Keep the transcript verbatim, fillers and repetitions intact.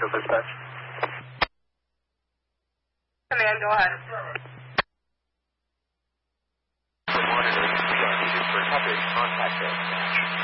Central Dispatch. Command, go ahead. Monitoring C R T for coverage, contact dispatch.